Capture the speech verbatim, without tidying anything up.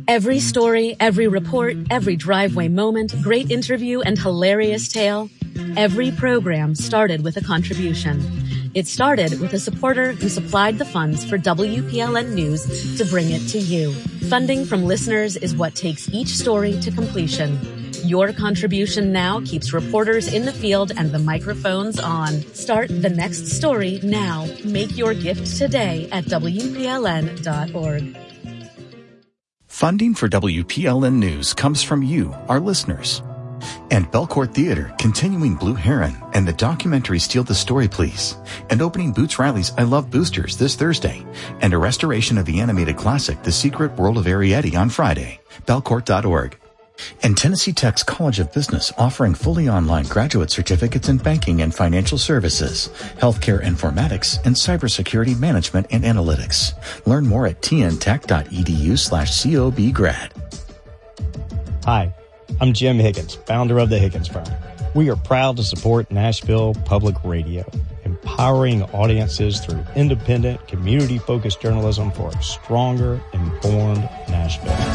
Every story, every report, every driveway moment, great interview, and hilarious tale. Every program started with a contribution. It started with a supporter who supplied the funds for W P L N News to bring it to you. Funding from listeners is what takes each story to completion. Your contribution now keeps reporters in the field and the microphones on. Start the next story now. Make your gift today at W P L N dot org. Funding for W P L N News comes from you, our listeners. And Belcourt Theater, continuing Blue Heron, and the documentary Steal the Story, Please, and opening Boots Riley's I Love Boosters this Thursday, and a restoration of the animated classic The Secret World of Arrietty on Friday. Belcourt dot org. And Tennessee Tech's College of Business, offering fully online graduate certificates in banking and financial services, healthcare informatics, and cybersecurity management and analytics. Learn more at t n tech dot e d u slash cob grad. Hi, I'm Jim Higgins, founder of the Higgins Firm. We are proud to support Nashville Public Radio, empowering audiences through independent, community-focused journalism for a stronger, informed Nashville.